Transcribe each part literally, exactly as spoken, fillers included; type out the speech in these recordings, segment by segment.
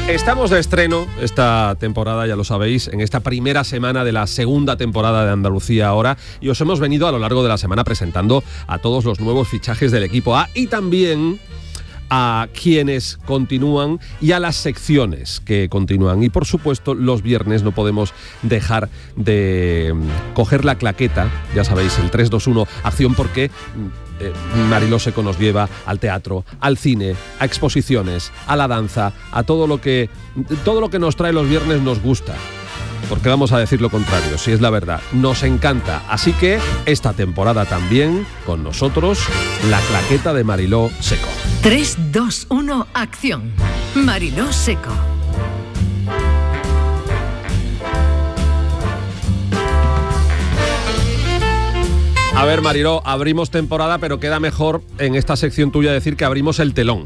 Estamos de estreno esta temporada, ya lo sabéis, en esta primera semana de la segunda temporada de Andalucía Ahora, y os hemos venido a lo largo de la semana presentando a todos los nuevos fichajes del equipo A y también a quienes continúan y a las secciones que continúan. Y por supuesto, los viernes no podemos dejar de coger la claqueta, ya sabéis, el tres dos uno acción, porque eh, Mariló Seco nos lleva al teatro, al cine, a exposiciones, a la danza, a todo lo que todo lo que nos trae los viernes nos gusta. Porque vamos a decir lo contrario, si es la verdad, nos encanta. Así que esta temporada también, con nosotros, la claqueta de Mariló Seco. tres dos uno acción. Mariló Seco. A ver, Mariló, abrimos temporada, pero queda mejor en esta sección tuya decir que abrimos el telón.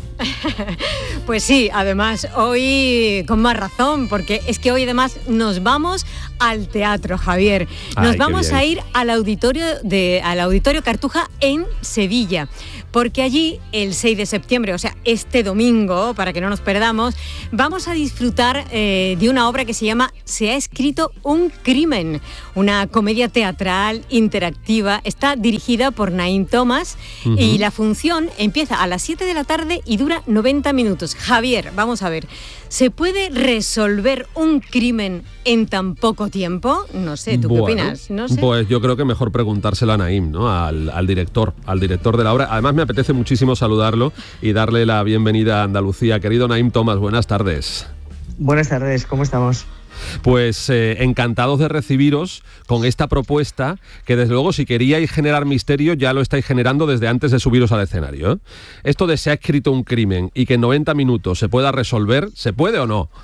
Pues sí, además hoy con más razón, porque es que hoy además nos vamos al teatro, Javier. Nos Ay, vamos qué bien. a ir al auditorio de al Auditorio Cartuja en Sevilla, porque allí el seis de septiembre, o sea, este domingo, para que no nos perdamos, vamos a disfrutar eh, de una obra que se llama Se ha escrito un crimen, una comedia teatral interactiva. Está dirigida por Naim Thomas, uh-huh. y la función empieza a las siete de la tarde y dura noventa minutos. Javier, vamos a ver, ¿se puede resolver un crimen en tan poco tiempo? No sé, ¿tú bueno, qué opinas? No sé. Pues yo creo que mejor preguntárselo a Naim, ¿no? Al, al director, al director de la obra. Además me apetece muchísimo saludarlo y darle la bienvenida a Andalucía. Querido Naim Thomas, buenas tardes. Buenas tardes, ¿cómo estamos? Pues eh, encantados de recibiros con esta propuesta que desde luego si queríais generar misterio ya lo estáis generando desde antes de subiros al escenario, ¿eh? Esto de se ha escrito un crimen y que en noventa minutos se pueda resolver, ¿se puede o no?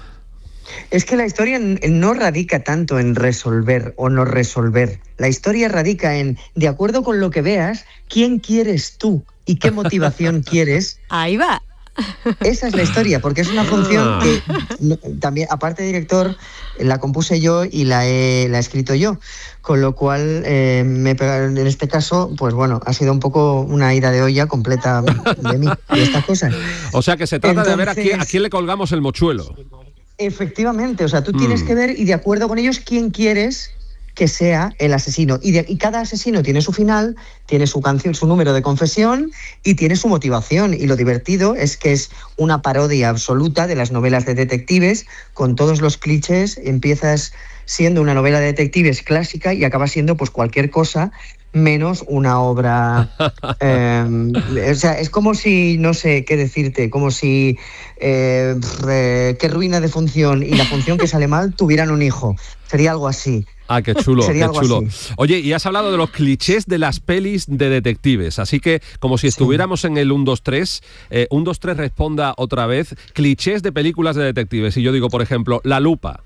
Es que la historia no radica tanto en resolver o no resolver. La historia radica en, de acuerdo con lo que veas, quién quieres tú y qué motivación quieres. Ahí va. Esa es la historia, porque es una función que también, aparte de director, la compuse yo y la he, la he escrito yo, con lo cual eh, me, en este caso, pues bueno, ha sido un poco una ida de olla completa de mí y estas cosas. O sea que se trata Entonces, de ver a quién, a quién le colgamos el mochuelo. Efectivamente, o sea, tú mm. tienes que ver y de acuerdo con ellos quién quieres que sea el asesino. Y, de, y cada asesino tiene su final, tiene su canción, su número de confesión y tiene su motivación. Y lo divertido es que es una parodia absoluta de las novelas de detectives, con todos los clichés. Empiezas siendo una novela de detectives clásica y acabas siendo pues cualquier cosa menos una obra. Eh, o sea, es como si, no sé qué decirte, como si eh, eh, qué ruina de función y la función que sale mal tuvieran un hijo. Sería algo así. Ah, qué chulo, Sería qué chulo. Así. Oye, y has hablado de los clichés de las pelis de detectives, así que como si estuviéramos sí. en el uno, dos, tres, eh, uno, dos, tres responda otra vez, clichés de películas de detectives. Y yo digo, por ejemplo, La Lupa.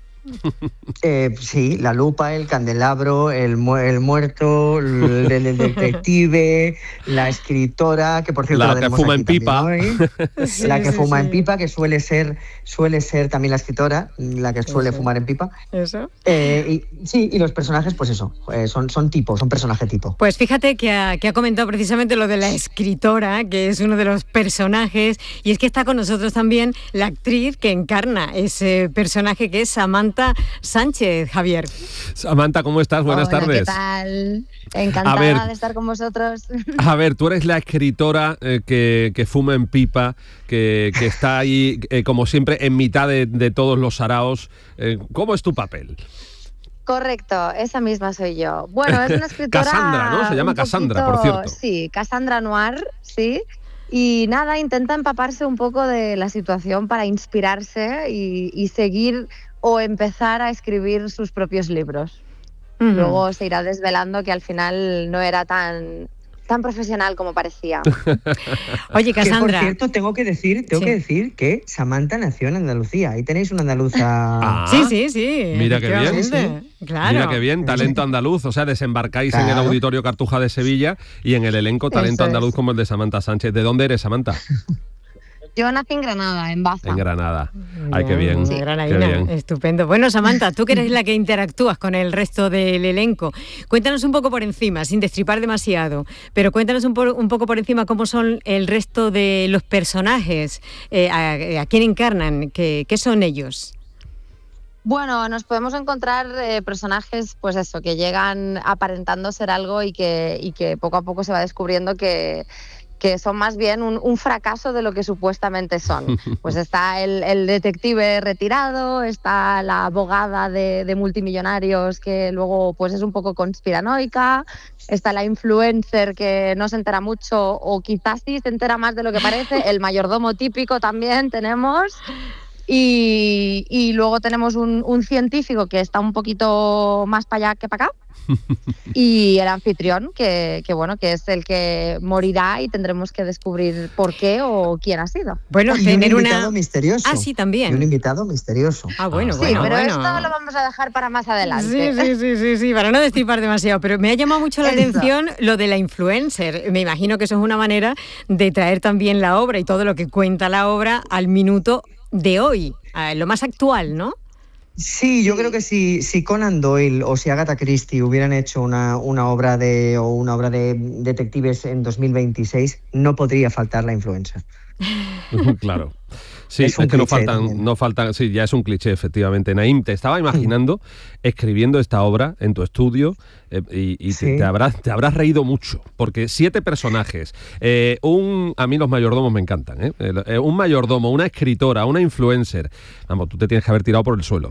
Eh, sí, La Lupa, El Candelabro, El, mu- el Muerto, el, el detective, la escritora, que por cierto la la que fuma en pipa, sí, la que sí, fuma sí. en pipa, que suele ser suele ser también la escritora, la que suele eso. fumar en pipa. Eso. Eh, y, sí, y los personajes, pues eso, eh, son, son tipos, son personaje tipo. Pues fíjate que ha, que ha comentado precisamente lo de la escritora, que es uno de los personajes, y es que está con nosotros también la actriz que encarna ese personaje, que es Samantha Sánchez, Javier. Samantha, ¿cómo estás? Buenas Hola, tardes. ¿qué tal? Encantada ver, de estar con vosotros. A ver, tú eres la escritora eh, que, que fuma en pipa, que, que está ahí, eh, como siempre, en mitad de, de todos los saraos. Eh, ¿Cómo es tu papel? Correcto, esa misma soy yo. Bueno, es una escritora... Cassandra, ¿no? Se llama Cassandra, por cierto. Sí, Cassandra Noir, sí. Y nada, intenta empaparse un poco de la situación para inspirarse y, y seguir o empezar a escribir sus propios libros. Uh-huh. Luego se irá desvelando que al final no era tan, tan profesional como parecía. Oye, Cassandra. Que, por cierto, tengo que decir, tengo sí. que decir que Samantha nació en Andalucía. Ahí tenéis una andaluza. Ah, sí, sí, sí. Mira qué bien. Sí, sí. Claro. Mira qué bien, talento andaluz. O sea, desembarcáis claro. en el Auditorio Cartuja de Sevilla y en el elenco talento andaluz como el de Samantha Sánchez. ¿De dónde eres, Samantha? Yo nací en Granada, en Baza. En Granada. Ay, qué bien. Sí. Qué bien. Estupendo. Bueno, Samantha, tú que eres la que interactúas con el resto del elenco, cuéntanos un poco por encima, sin destripar demasiado, pero cuéntanos un, po- un poco por encima cómo son el resto de los personajes, eh, a, a quién encarnan, qué, qué son ellos. Bueno, nos podemos encontrar eh, personajes, pues eso, que llegan aparentando ser algo y que, y que poco a poco se va descubriendo que... que son más bien un, un fracaso de lo que supuestamente son. Pues está el, el detective retirado, está la abogada de, de multimillonarios que luego pues es un poco conspiranoica, está la influencer que no se entera mucho o quizás sí se entera más de lo que parece, el mayordomo típico también tenemos. Y, y luego tenemos un, un científico que está un poquito más para allá que para acá. Y el anfitrión, que, que bueno, que es el que morirá y tendremos que descubrir por qué o quién ha sido. Bueno, y tener un invitado una... misterioso. Ah, sí, también. Y un invitado misterioso. Ah, bueno, Sí, bueno, pero bueno. esto lo vamos a dejar para más adelante. Sí, sí, sí, sí, sí, para no destripar demasiado, pero me ha llamado mucho la Eso. atención lo de la influencer. Me imagino que eso es una manera de traer también la obra y todo lo que cuenta la obra al minuto de hoy, a lo más actual, ¿no? Sí, yo creo que si, si Conan Doyle o si Agatha Christie hubieran hecho una, una obra de o una obra de detectives en dos mil veintiséis, no podría faltar la influencer. Claro. Sí, Es es, un que no cliché faltan, también. no faltan, sí, ya es un cliché, efectivamente. Naim, te estaba imaginando escribiendo esta obra en tu estudio eh, y, y te, Sí. te habrás, te habrás reído mucho, porque siete personajes, eh, un, a mí los mayordomos me encantan, ¿eh? El- eh, un mayordomo, una escritora, una influencer, vamos, tú te tienes que haber tirado por el suelo.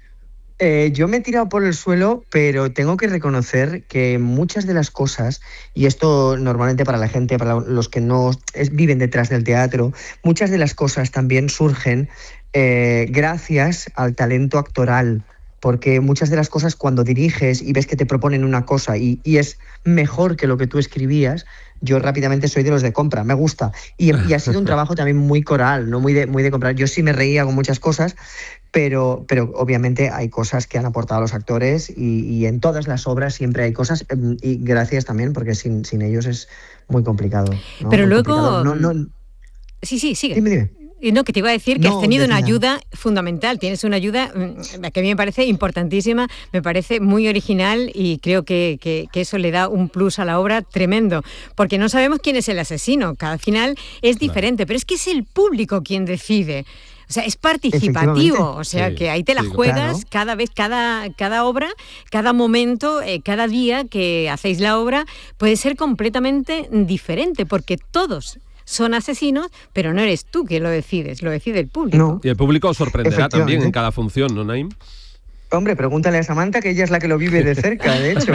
Eh, yo me he tirado por el suelo, pero tengo que reconocer que muchas de las cosas, y esto normalmente para la gente, para los que no es- viven detrás del teatro, muchas de las cosas también surgen eh, gracias al talento actoral. Porque muchas de las cosas cuando diriges y ves que te proponen una cosa y, y es mejor que lo que tú escribías, yo rápidamente soy de los de compra, me gusta. Y, y ha sido un trabajo también muy coral, no muy de, muy de comprar. Yo sí me reía con muchas cosas, pero, pero obviamente hay cosas que han aportado los actores y, y en todas las obras siempre hay cosas, em, y gracias también, porque sin, sin ellos es muy complicado, ¿no? Pero Muy luego- complicado. No, no, Sí, sí, sigue. dime, dime. Y no, que te iba a decir que No, has tenido una decía. ayuda fundamental, tienes una ayuda mm, que a mí me parece importantísima, me parece muy original y creo que, que, que eso le da un plus a la obra tremendo, porque no sabemos quién es el asesino, cada final es diferente, pero es que es el público quien decide. O sea, es participativo, Efectivamente. o sea, Sí, que ahí te la sí, juegas claro. cada vez, cada, cada obra, cada momento, eh, cada día que hacéis la obra puede ser completamente diferente, porque todos son asesinos, pero no eres tú quien lo decides, lo decide el público. No. Y el público os sorprenderá también en Efectivamente. cada función, ¿no, Naim? Hombre, pregúntale a Samantha, que ella es la que lo vive de cerca, de hecho.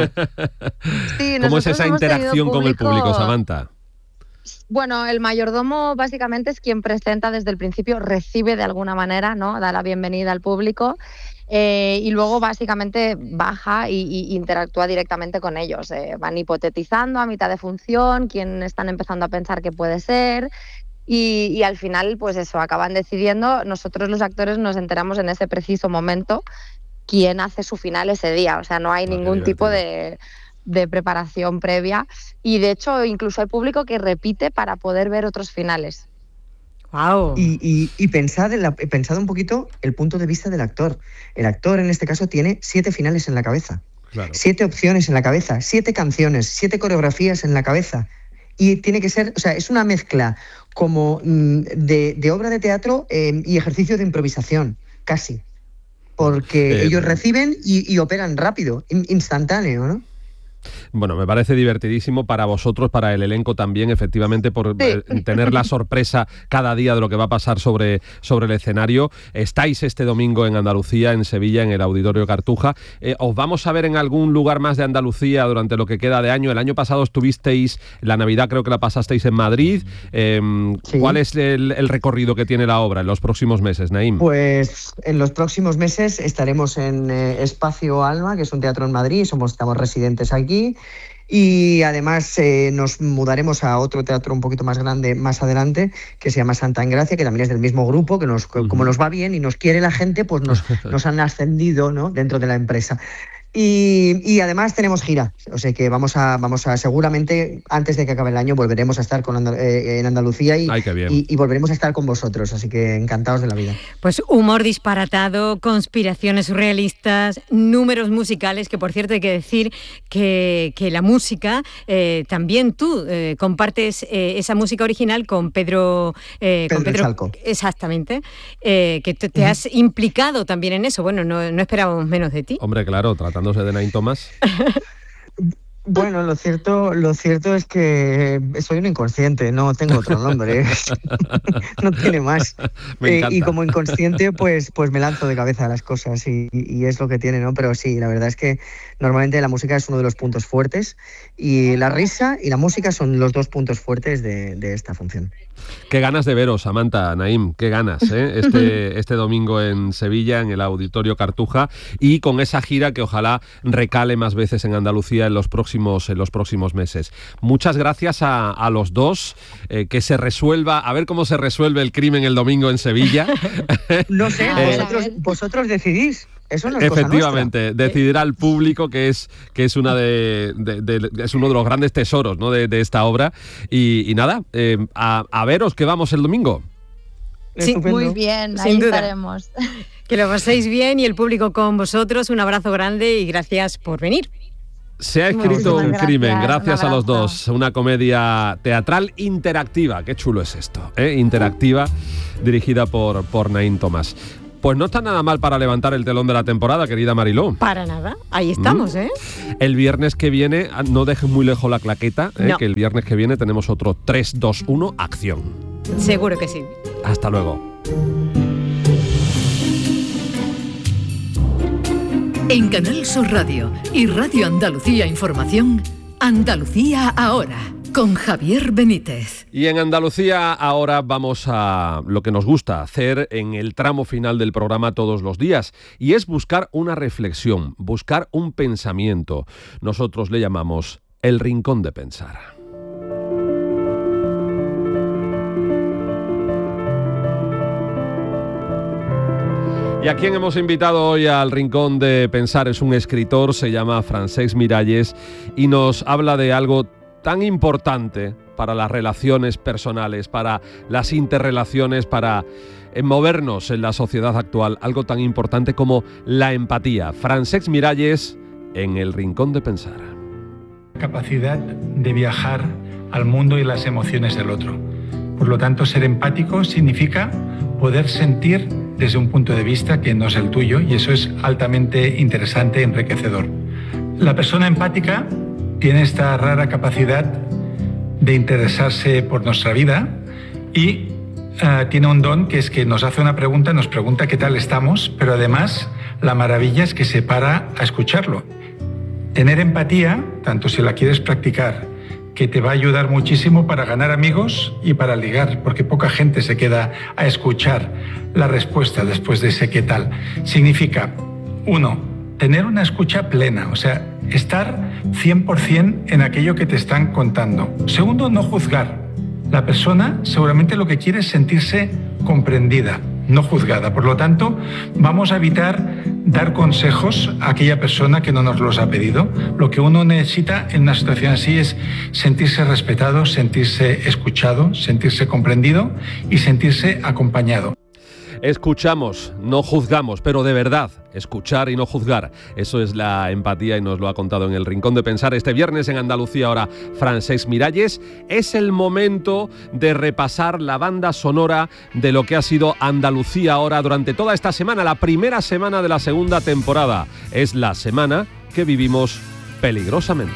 Sí, ¿Cómo es nosotros esa hemos tenido interacción con el público, Samantha? Bueno, el mayordomo básicamente es quien presenta desde el principio, recibe de alguna manera, ¿no? Da la bienvenida al público eh, y luego básicamente baja y, y interactúa directamente con ellos. Eh, van hipotetizando a mitad de función, quién están empezando a pensar que puede ser. Y, y al final, pues eso, acaban decidiendo. Nosotros los actores nos enteramos en ese preciso momento quién hace su final ese día. O sea, no hay Ah, qué ningún tipo divertido. de, de preparación previa. Y de hecho, incluso hay público que repite para poder ver otros finales. Wow. Y, y, y pensad, en la- pensad un poquito el punto de vista del actor. El actor, en este caso, tiene siete finales en la cabeza. Claro. Siete opciones en la cabeza, siete canciones, siete coreografías en la cabeza. Y tiene que ser, o sea, es una mezcla como mm, de, de obra de teatro eh, y ejercicio de improvisación, casi. Porque Eh, ellos reciben y, y operan rápido, in- instantáneo, ¿no? Bueno, me parece divertidísimo para vosotros, para el elenco también, efectivamente, por Sí. eh, tener la sorpresa cada día de lo que va a pasar sobre, sobre el escenario. Estáis este domingo en Andalucía, en Sevilla, en el Auditorio Cartuja. Eh, ¿Os vamos a ver en algún lugar más de Andalucía durante lo que queda de año? El año pasado estuvisteis, la Navidad creo que la pasasteis en Madrid. Eh, Sí. ¿Cuál es el, el recorrido que tiene la obra en los próximos meses, Naim? Pues en los próximos meses estaremos en eh, Espacio Alma, que es un teatro en Madrid, somos, estamos residentes aquí. Y además eh, nos mudaremos a otro teatro un poquito más grande más adelante, que se llama Santa Engracia, que también es del mismo grupo, que nos, Ujú. como nos va bien y nos quiere la gente, pues nos, nos han ascendido, ¿no?, dentro de la empresa. Y, y además tenemos gira, o sea que vamos a, vamos a seguramente antes de que acabe el año volveremos a estar con Andal- eh, en Andalucía y, Ay, qué bien. y, y volveremos a estar con vosotros, así que encantados de la vida. Pues humor disparatado, conspiraciones surrealistas, números musicales, que por cierto hay que decir que, que la música, eh, también tú eh, compartes eh, esa música original con Pedro... Eh, Pedro con Pedro Chalco. Exactamente, eh, que te, te has implicado también en eso. Bueno, no, no esperábamos menos de ti. Hombre, claro, tratándose de Nine Thomas. Bueno, lo cierto, lo cierto es que soy un inconsciente, no tengo otro nombre, no tiene más. Me Eh, encanta. y como inconsciente, pues, pues me lanzo de cabeza a las cosas y, y es lo que tiene, ¿no? Pero sí, la verdad es que normalmente la música es uno de los puntos fuertes y la risa y la música son los dos puntos fuertes de, de esta función. Qué ganas de veros, Samantha, Naim, qué ganas, ¿eh? Este, este domingo en Sevilla, en el Auditorio Cartuja, y con esa gira que ojalá recale más veces en Andalucía en los próximos, en los próximos meses. Muchas gracias a, a los dos, eh, que se resuelva, a ver cómo se resuelve el crimen el domingo en Sevilla. No sé, A ver, a vosotros, ver. vosotros decidís. Eso no es cosa Efectivamente, decidirá el público, que es que es una de, de- de- es uno de los grandes tesoros, ¿no?, de, de esta obra. Y, y nada, eh, a, a veros que vamos el domingo. nuestra. Sí, Estupendo. Muy bien, Sin ahí duda. estaremos. Que lo paséis bien y el público con vosotros. Un abrazo grande y gracias por venir. Se ha escrito Muchísimas un crimen, gracias, gracias un a los abrazo. dos. Una comedia teatral interactiva. Qué chulo es esto, ¿eh? Interactiva, dirigida por, por Naim Thomas. Pues no está nada mal para levantar el telón de la temporada, querida Mariló. Para nada, ahí estamos, ¿eh? El viernes que viene, no dejes muy lejos la claqueta, ¿eh? No. Que el viernes que viene tenemos otro tres, dos, uno, acción. Seguro que sí. Hasta luego. En Canal Sur Radio y Radio Andalucía Información, Andalucía ahora, con Javier Benítez. Y en Andalucía ahora vamos a lo que nos gusta hacer en el tramo final del programa todos los días, y es buscar una reflexión, buscar un pensamiento. Nosotros le llamamos el Rincón de Pensar. ¿Y a quién hemos invitado hoy al Rincón de Pensar? Es un escritor, se llama Francesc Miralles, y nos habla de algo tan importante para las relaciones personales, para las interrelaciones, para movernos en la sociedad actual, algo tan importante como la empatía. Francesc Miralles en el Rincón de Pensar. Capacidad de viajar al mundo y las emociones del otro. Por lo tanto, ser empático significa poder sentir desde un punto de vista que no es el tuyo, y eso es altamente interesante e enriquecedor. La persona empática tiene esta rara capacidad de interesarse por nuestra vida y uh, tiene un don, que es que nos hace una pregunta, nos pregunta qué tal estamos, pero además la maravilla es que se para a escucharlo. Tener empatía, tanto si la quieres practicar, que te va a ayudar muchísimo para ganar amigos y para ligar, porque poca gente se queda a escuchar la respuesta después de ese qué tal. Significa, uno, tener una escucha plena, o sea, estar cien por ciento en aquello que te están contando. Segundo, no juzgar. La persona seguramente lo que quiere es sentirse comprendida, no juzgada. Por lo tanto, vamos a evitar dar consejos a aquella persona que no nos los ha pedido. Lo que uno necesita en una situación así es sentirse respetado, sentirse escuchado, sentirse comprendido y sentirse acompañado. Escuchamos, no juzgamos, pero de verdad, escuchar y no juzgar. Eso es la empatía y nos lo ha contado en el Rincón de Pensar este viernes en Andalucía ahora Francesc Miralles. Es el momento de repasar la banda sonora de lo que ha sido Andalucía ahora durante toda esta semana, la primera semana de la segunda temporada. Es la semana que vivimos peligrosamente.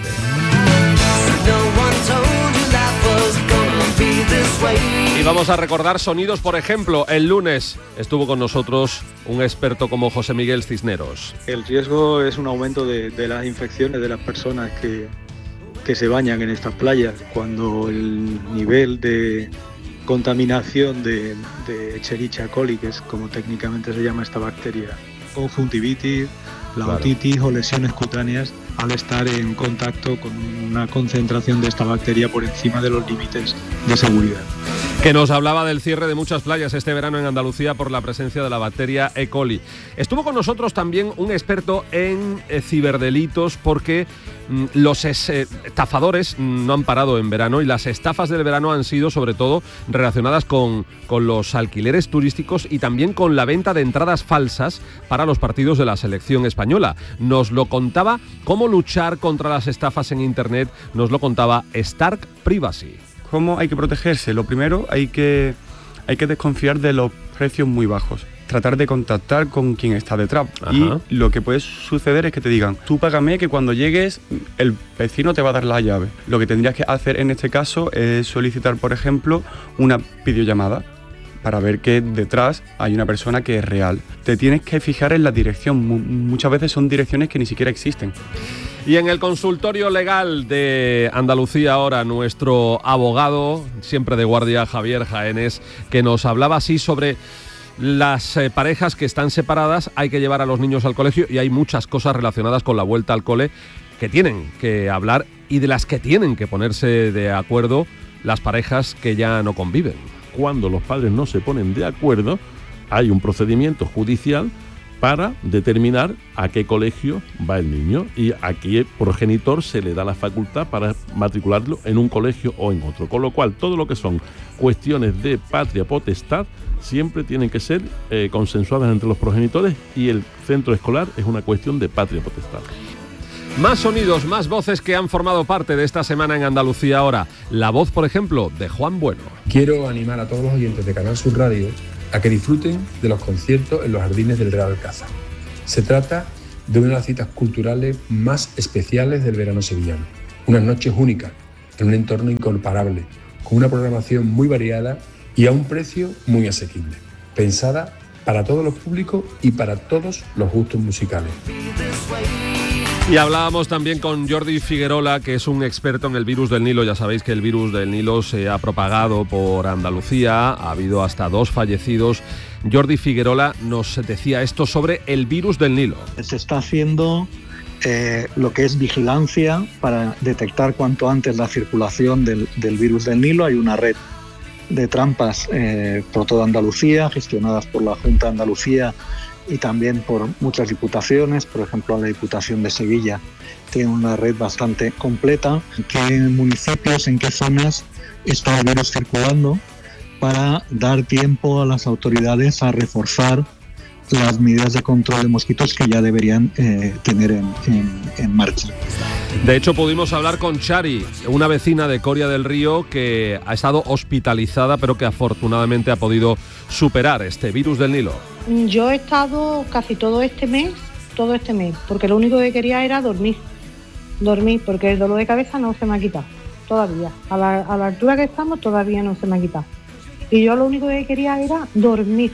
Y vamos a recordar sonidos, por ejemplo, el lunes estuvo con nosotros un experto como José Miguel Cisneros. El riesgo es un aumento de, de las infecciones de las personas que, que se bañan en estas playas, cuando el nivel de contaminación de, de Escherichia coli, que es como técnicamente se llama esta bacteria, conjuntivitis, la Claro. otitis o lesiones cutáneas, al estar en contacto con una concentración de esta bacteria por encima de los límites de seguridad. Que nos hablaba del cierre de muchas playas este verano en Andalucía por la presencia de la bacteria E. coli. Estuvo con nosotros también un experto en eh, ciberdelitos porque mm, los es, eh, estafadores no han parado en verano y las estafas del verano han sido sobre todo relacionadas con, con los alquileres turísticos y también con la venta de entradas falsas para los partidos de la selección española. Nos lo contaba cómo luchar contra las estafas en Internet, nos lo contaba Stark Privacy. ¿Cómo hay que protegerse? Lo primero, hay que, hay que desconfiar de los precios muy bajos. Tratar de contactar con quien está detrás. Ajá. Y lo que puede suceder es que te digan, tú págame que cuando llegues el vecino te va a dar la llave. Lo que tendrías que hacer en este caso es solicitar, por ejemplo, una videollamada para ver que detrás hay una persona que es real. Te tienes que fijar en la dirección. Muchas veces son direcciones que ni siquiera existen. Y en el consultorio legal de Andalucía ahora, nuestro abogado, siempre de guardia, Javier Jaénes, que nos hablaba así sobre las eh, parejas que están separadas, hay que llevar a los niños al colegio y hay muchas cosas relacionadas con la vuelta al cole que tienen que hablar y de las que tienen que ponerse de acuerdo las parejas que ya no conviven. Cuando los padres no se ponen de acuerdo, hay un procedimiento judicial para determinar a qué colegio va el niño y a qué progenitor se le da la facultad para matricularlo en un colegio o en otro. Con lo cual, todo lo que son cuestiones de patria potestad siempre tienen que ser eh, consensuadas entre los progenitores y el centro escolar es una cuestión de patria potestad. Más sonidos, más voces que han formado parte de esta semana en Andalucía ahora. La voz, por ejemplo, de Juan Bueno. Quiero animar a todos los oyentes de Canal Sur Radio a que disfruten de los conciertos en los jardines del Real Alcázar. Se trata de una de las citas culturales más especiales del verano sevillano. Unas noches únicas, en un entorno incomparable, con una programación muy variada y a un precio muy asequible. Pensada para todos los públicos y para todos los gustos musicales. Y hablábamos también con Jordi Figuerola, que es un experto en el virus del Nilo. Ya sabéis que el virus del Nilo se ha propagado por Andalucía, ha habido hasta dos fallecidos. Jordi Figuerola nos decía esto sobre el virus del Nilo. Se está haciendo eh, lo que es vigilancia para detectar cuanto antes la circulación del, del virus del Nilo. Hay una red de trampas eh, por toda Andalucía, gestionadas por la Junta de Andalucía y también por muchas diputaciones. Por ejemplo, la Diputación de Sevilla tiene una red bastante completa. ¿En qué municipios, en qué zonas está el virus circulando? Para dar tiempo a las autoridades a reforzar las medidas de control de mosquitos que ya deberían eh, tener en, en, en marcha. De hecho, pudimos hablar con Chari, una vecina de Coria del Río que ha estado hospitalizada, pero que afortunadamente ha podido superar este virus del Nilo. Yo he estado casi todo este mes, todo este mes, porque lo único que quería era dormir, dormir, porque el dolor de cabeza no se me ha quitado, todavía. A la, a la altura que estamos todavía no se me ha quitado. Y yo lo único que quería era dormir,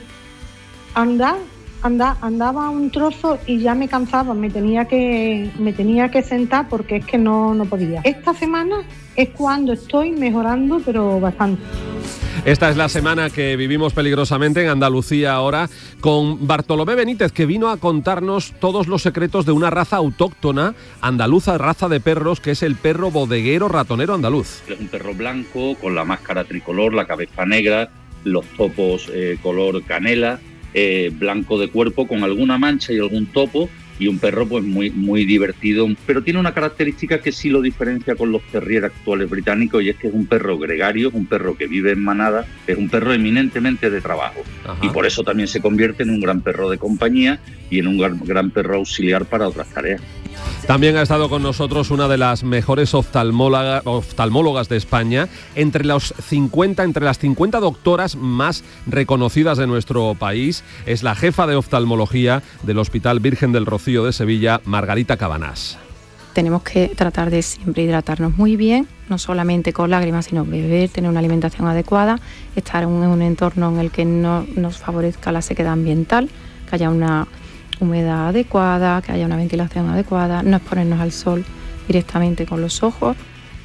andar. Andaba, andaba un trozo y ya me cansaba, me tenía que, me tenía que sentar porque es que no, no podía. Esta semana es cuando estoy mejorando, pero bastante. Esta es la semana que vivimos peligrosamente en Andalucía ahora con Bartolomé Benítez, que vino a contarnos todos los secretos de una raza autóctona andaluza, raza de perros, que es el perro bodeguero ratonero andaluz. Es un perro blanco con la máscara tricolor, la cabeza negra, los topos eh, color canela. Eh, blanco de cuerpo con alguna mancha y algún topo y un perro pues muy, muy divertido, pero tiene una característica que sí lo diferencia con los terrier actuales británicos y es que es un perro gregario, es un perro que vive en manada, es un perro eminentemente de trabajo. Ajá. Y por eso también se convierte en un gran perro de compañía y en un gran, gran perro auxiliar para otras tareas. También ha estado con nosotros una de las mejores oftalmóloga, oftalmólogas de España, entre los cincuenta, entre las cincuenta doctoras más reconocidas de nuestro país. Es la jefa de oftalmología del Hospital Virgen del Rocío de Sevilla, Margarita Cabanás. Tenemos que tratar de siempre hidratarnos muy bien, no solamente con lágrimas, sino beber, tener una alimentación adecuada, estar en un entorno en el que no nos favorezca la sequedad ambiental, que haya una humedad adecuada, que haya una ventilación adecuada, no exponernos al sol directamente con los ojos.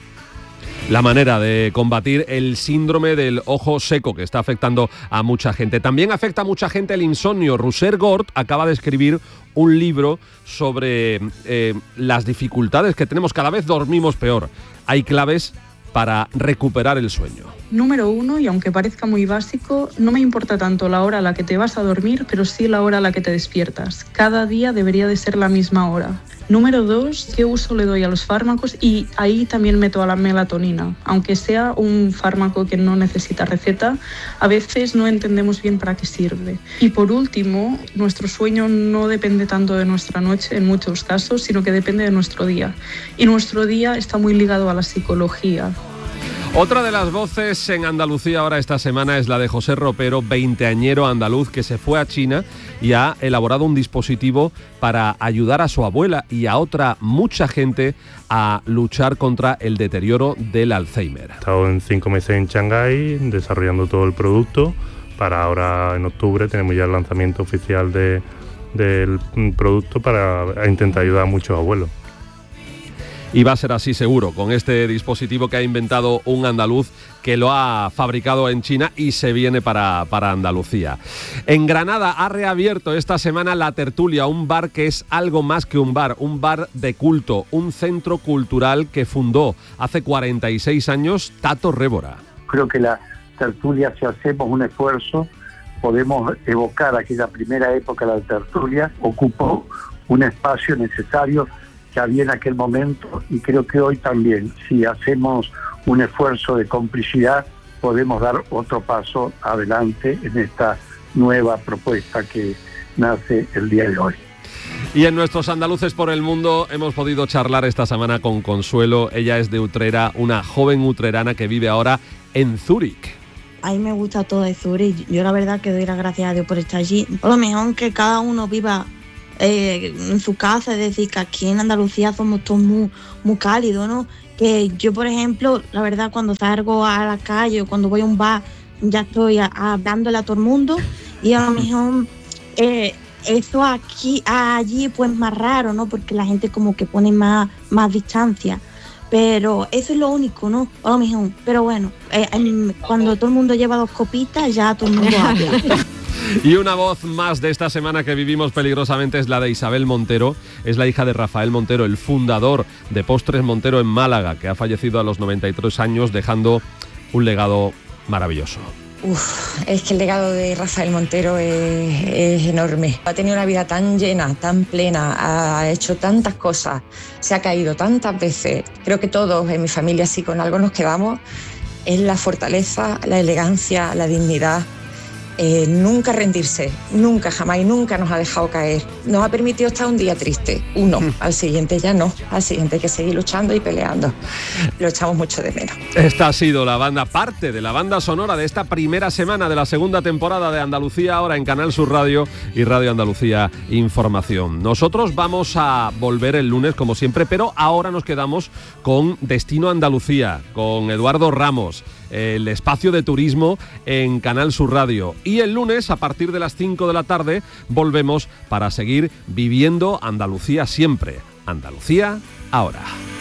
La manera de combatir el síndrome del ojo seco que está afectando a mucha gente. También afecta a mucha gente el insomnio. Roser Gort acaba de escribir un libro sobre eh, las dificultades que tenemos. Cada vez dormimos peor. Hay claves para recuperar el sueño. Número uno, y aunque parezca muy básico, no me importa tanto la hora a la que te vas a dormir, pero sí la hora a la que te despiertas. Cada día debería de ser la misma hora. Número dos, ¿qué uso le doy a los fármacos? Y ahí también meto a la melatonina. Aunque sea un fármaco que no necesita receta, a veces no entendemos bien para qué sirve. Y por último, nuestro sueño no depende tanto de nuestra noche en muchos casos, sino que depende de nuestro día. Y nuestro día está muy ligado a la psicología. Otra de las voces en Andalucía ahora esta semana es la de José Ropero, veinteañero andaluz que se fue a China y ha elaborado un dispositivo para ayudar a su abuela y a otra mucha gente a luchar contra el deterioro del Alzheimer. He estado en cinco meses en Shanghái desarrollando todo el producto. Para ahora en octubre tenemos ya el lanzamiento oficial de, del producto para intentar ayudar a muchos abuelos. Y va a ser así seguro, con este dispositivo que ha inventado un andaluz que lo ha fabricado en China y se viene para, para Andalucía. En Granada ha reabierto esta semana La Tertulia, un bar que es algo más que un bar, un bar de culto, un centro cultural que fundó hace cuarenta y seis años Tato Révora. Creo que La Tertulia, si hacemos un esfuerzo, podemos evocar aquella primera época de La Tertulia, ocupó un espacio necesario que había en aquel momento, y creo que hoy también, si hacemos un esfuerzo de complicidad, podemos dar otro paso adelante en esta nueva propuesta que nace el día de hoy. Y en nuestros Andaluces por el Mundo hemos podido charlar esta semana con Consuelo. Ella es de Utrera, una joven utrerana que vive ahora en Zúrich. A mí me gusta todo de Zúrich. Yo la verdad que doy las gracias a Dios por estar allí. Por lo mejor que cada uno viva Eh, en su casa, es decir, que aquí en Andalucía somos todos muy, muy cálidos, ¿no? Que yo, por ejemplo, la verdad, cuando salgo a la calle o cuando voy a un bar, ya estoy a, a, hablándole a todo el mundo, y a lo mejor eh, eso aquí, allí, pues más raro, ¿no? Porque la gente como que pone más, más distancia. Pero eso es lo único, ¿no? A lo mejor, pero bueno, eh, en, cuando todo el mundo lleva dos copitas, ya todo el mundo habla. Y una voz más de esta semana que vivimos peligrosamente es la de Isabel Montero. Es la hija de Rafael Montero, el fundador de Postres Montero en Málaga, que ha fallecido a los noventa y tres años, dejando un legado maravilloso. Uf, es que el legado de Rafael Montero es, es enorme. Ha tenido una vida tan llena, tan plena, ha hecho tantas cosas, se ha caído tantas veces. Creo que todos en mi familia, si con algo nos quedamos, es la fortaleza, la elegancia, la dignidad. Eh, nunca rendirse, nunca, jamás y nunca nos ha dejado caer. Nos ha permitido estar un día triste, uno, al siguiente ya no, al siguiente hay que seguir luchando y peleando. Lo echamos mucho de menos. Esta ha sido la banda, parte de la banda sonora de esta primera semana de la segunda temporada de Andalucía Ahora en Canal Sur Radio y Radio Andalucía Información. Nosotros vamos a volver el lunes como siempre, pero ahora nos quedamos con Destino Andalucía, con Eduardo Ramos, el espacio de turismo en Canal Sur Radio. Y el lunes, a partir de las cinco de la tarde, volvemos para seguir viviendo Andalucía siempre. Andalucía Ahora.